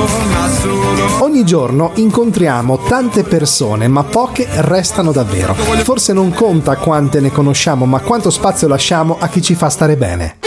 Ogni giorno incontriamo tante persone, ma poche restano davvero. Forse non conta quante ne conosciamo, ma quanto spazio lasciamo a chi ci fa stare bene.